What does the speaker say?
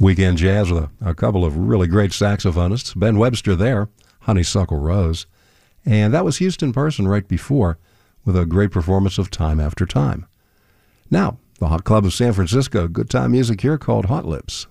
Weekend Jazz with a couple of really great saxophonists. Ben Webster there, Honeysuckle Rose. And that was Houston Person right before with a great performance of Time After Time. Now, the Hot Club of San Francisco, good time music here called Hot Lips.